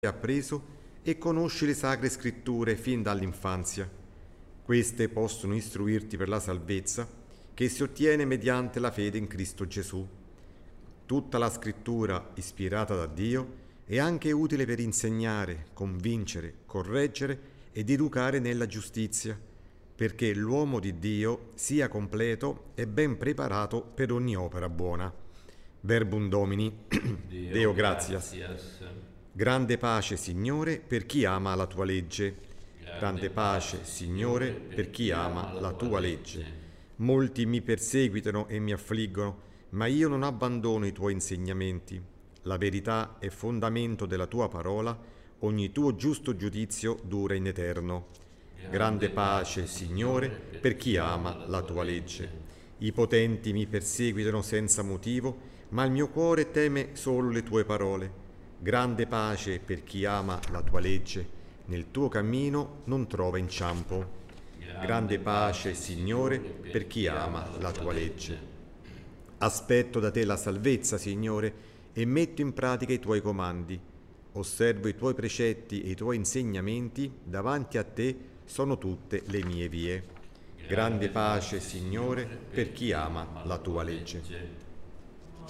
appreso e conosci le sacre scritture fin dall'infanzia. Queste possono istruirti per la salvezza che si ottiene mediante la fede in Cristo Gesù. Tutta la scrittura, ispirata da Dio, è anche utile per insegnare, convincere, correggere ed educare nella giustizia, perché l'uomo di Dio sia completo e ben preparato per ogni opera buona. Verbum Domini, Deo gratias. Grande pace, Signore, per chi ama la tua legge. Grande pace, Signore, per chi ama la tua legge. Molti mi perseguitano e mi affliggono, ma io non abbandono i tuoi insegnamenti. La verità è fondamento della tua parola, ogni tuo giusto giudizio dura in eterno. Grande pace, Signore, per chi ama la tua legge. I potenti mi perseguitano senza motivo, ma il mio cuore teme solo le tue parole. Grande pace per chi ama la tua legge, nel tuo cammino non trova inciampo. Grande pace, Signore, per chi ama la tua legge. Aspetto da te la salvezza, Signore, e metto in pratica i tuoi comandi. Osservo i tuoi precetti e i tuoi insegnamenti, davanti a te sono tutte le mie vie. Grande pace, Signore, per chi ama la tua legge.